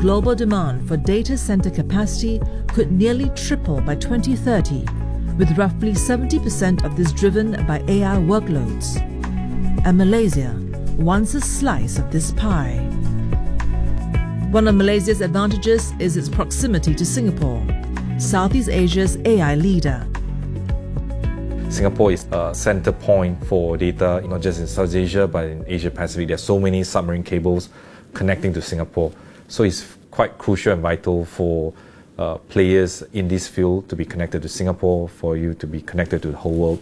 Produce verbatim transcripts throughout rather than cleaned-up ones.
global demand for data center capacity could nearly triple by twenty thirty, with roughly seventy percent of this driven by A I workloads. And Malaysia wants a slice of this pie. One of Malaysia's advantages is its proximity to Singapore, Southeast Asia's A I leader. Singapore is a center point for data, not just in South Asia, but in Asia Pacific. There are so many submarine cables connecting to Singapore. So it's quite crucial and vital for uh, players in this field to be connected to Singapore, for you to be connected to the whole world.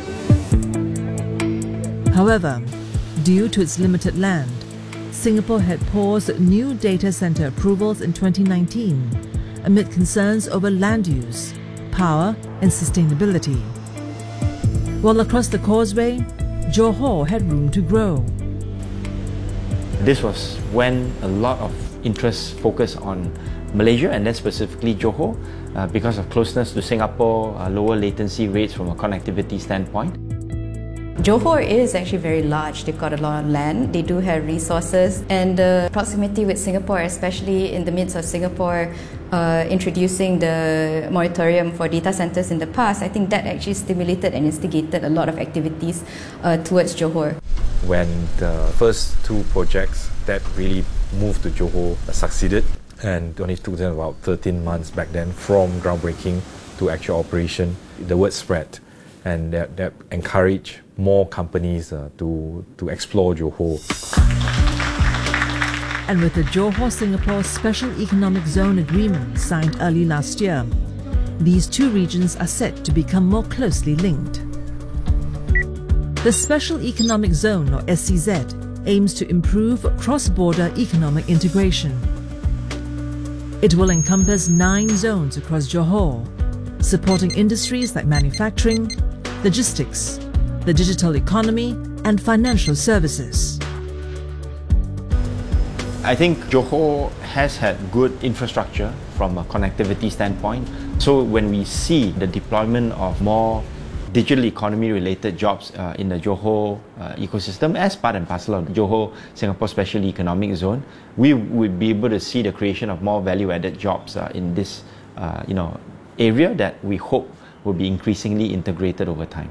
However, due to its limited land, Singapore had paused new data center approvals in twenty nineteen amid concerns over land use, power and sustainability. While across the causeway, Johor had room to grow. This was when a lot of interest focused on Malaysia and then specifically Johor uh, because of closeness to Singapore, uh, lower latency rates from a connectivity standpoint. Johor is actually very large. They've got a lot of land, they do have resources, and the proximity with Singapore, especially in the midst of Singapore uh, introducing the moratorium for data centers in the past, I think that actually stimulated and instigated a lot of activities uh, towards Johor. When the first two projects that really moved to Johor succeeded, and it only took them about thirteen months back then from groundbreaking to actual operation, the word spread, and that, that encouraged more companies uh, to, to explore Johor. And with the Johor-Singapore Special Economic Zone Agreement signed early last year, these two regions are set to become more closely linked. The Special Economic Zone, or S E Z, aims to improve cross-border economic integration. It will encompass nine zones across Johor, supporting industries like manufacturing, logistics, the digital economy, and financial services. I think Johor has had good infrastructure from a connectivity standpoint. So when we see the deployment of more digital economy related jobs uh, in the Johor uh, ecosystem as part and parcel of Johor Singapore Special Economic Zone, we would be able to see the creation of more value added jobs uh, in this uh, you know, area that we hope will be increasingly integrated over time.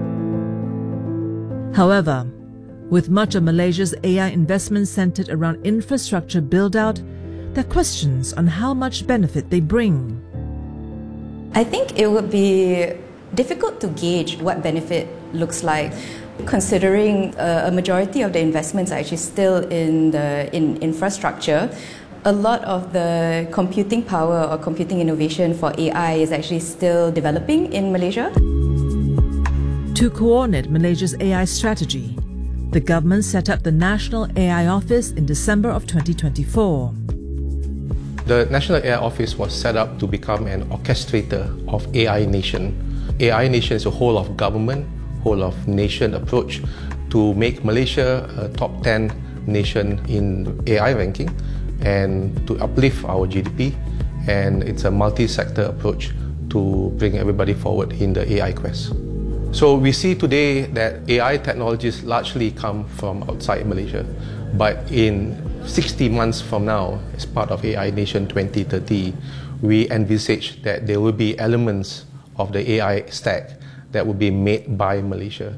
However, with much of Malaysia's A I investment centered around infrastructure build-out, there are questions on how much benefit they bring. I think it would be difficult to gauge what benefit looks like, considering uh, a majority of the investments are actually still in the in infrastructure. A lot of the computing power or computing innovation for A I is actually still developing in Malaysia. To coordinate Malaysia's A I strategy, the government set up the National A I Office in December of twenty twenty-four. The National A I Office was set up to become an orchestrator of A I Nation. A I Nation is a whole of government, whole of nation approach to make Malaysia a top ten nation in A I ranking and to uplift our G D P, and it's a multi-sector approach to bring everybody forward in the A I quest. So we see today that A I technologies largely come from outside Malaysia, but in sixty months from now, as part of A I Nation twenty thirty, we envisage that there will be elements of the A I stack that will be made by Malaysia.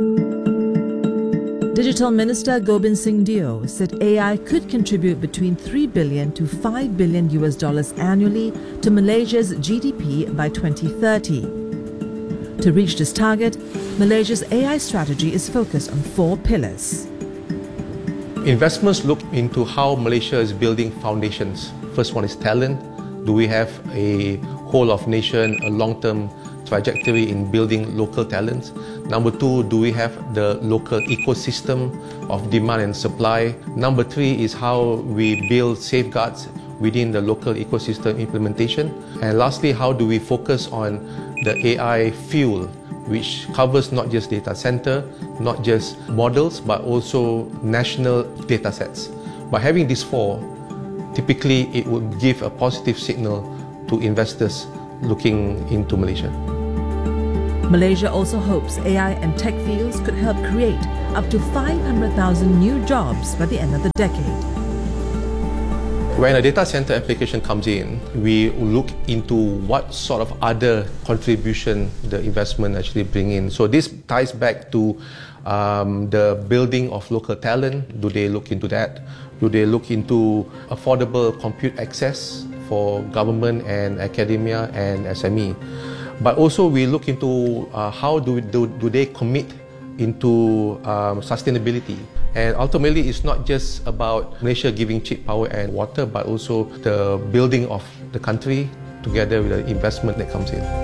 Digital Minister Gobind Singh Deo said A I could contribute between three billion to five billion U S dollars annually to Malaysia's G D P by twenty thirty. To reach this target, Malaysia's A I strategy is focused on four pillars. Investments look into how Malaysia is building foundations. First one is talent. Do we have a whole of nation, a long-term trajectory in building local talents? Number two, do we have the local ecosystem of demand and supply? Number three is how we build safeguards within the local ecosystem implementation. And lastly, how do we focus on the A I fuel, which covers not just data center, not just models, but also national data sets. By having these four, typically it would give a positive signal to investors looking into Malaysia. Malaysia also hopes A I and tech fields could help create up to five hundred thousand new jobs by the end of the decade. When a data center application comes in, we look into what sort of other contribution the investment actually bring in. So this ties back to um, the building of local talent. Do they look into that? Do they look into affordable compute access for government and academia and S M E? But also we look into uh, how do, do, do they commit into um, sustainability. And ultimately, it's not just about Malaysia giving cheap power and water, but also the building of the country together with the investment that comes in.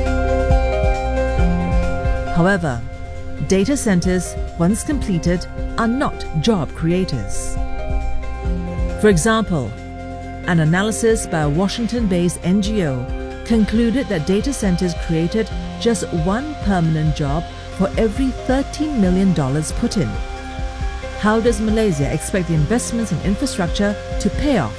However, data centers, once completed, are not job creators. For example, an analysis by a Washington-based N G O concluded that data centers created just one permanent job for every thirteen million dollars put in. How does Malaysia expect the investments in infrastructure to pay off?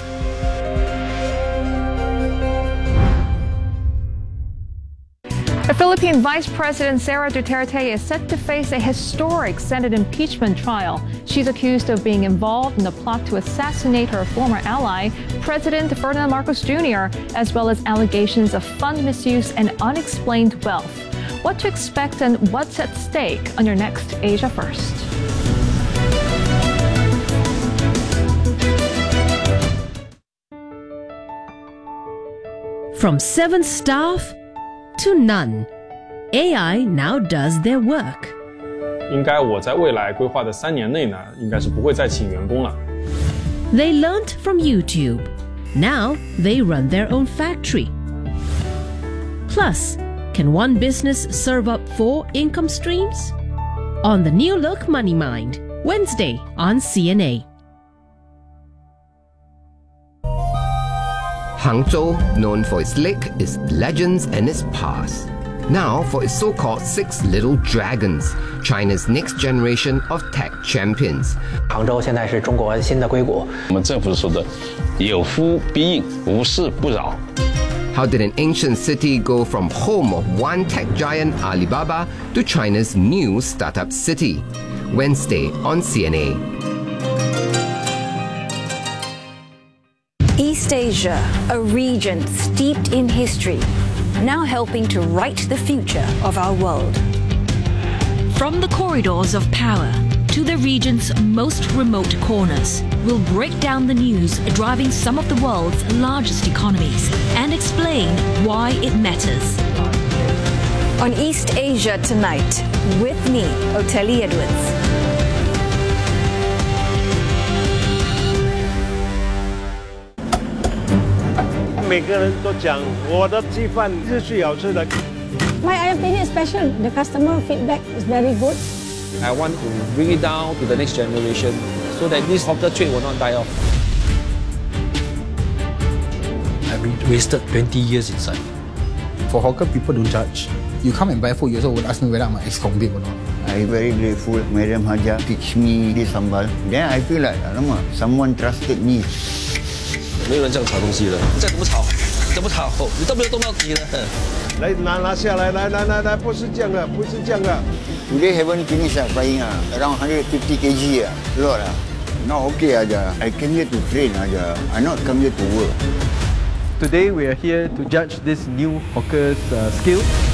The Philippine Vice President Sara Duterte is set to face a historic Senate impeachment trial. She's accused of being involved in the plot to assassinate her former ally, President Ferdinand Marcos Junior, as well as allegations of fund misuse and unexplained wealth. What to expect and what's at stake on your next Asia First. From seven staff to none, A I now does their work. 应该我在未来规划的三年内呢，应该是不会再请员工了。 They learnt from YouTube. Now they run their own factory. Plus, can one business serve up four income streams? On the New Look Money Mind, Wednesday on C N A. Hangzhou, known for its lake, its legends and its past. Now for its so-called Six Little Dragons, China's next generation of tech champions. 杭州现在是中国新的硅谷。 我们政府说的有夫必应，无事不扰。 How did an ancient city go from home of one tech giant Alibaba to China's new startup city? Wednesday on C N A. East Asia, a region steeped in history, now helping to write the future of our world. From the corridors of power to the region's most remote corners, we'll break down the news driving some of the world's largest economies and explain why it matters. On East Asia Tonight, with me, Oteli Edwards. 每个人都讲我的鸡饭是最好吃的。 My opinion is special. The customer feedback is very good. I want to bring it down to the next generation so that this hawker trade will not die off. I've been wasted twenty years inside. For hawker, people don't judge. You come and buy food, you also would ask me whether I'm an ex-convict or not. I'm very grateful. Madam Haja teach me this sambal. Then I feel like, alamak, someone trusted me. 没有人这样炒东西的，你再怎么炒，怎么炒，你都没有动到底的。 来拿拿下来，来来来来，不是这样的，不是这样的。 Today haven't finished ah, frying ah, around one hundred fifty kilograms ah, lot ah. Not okay aja. I came here to train aja. I not come here to work. Today we are here to judge this new hawker's uh, skill.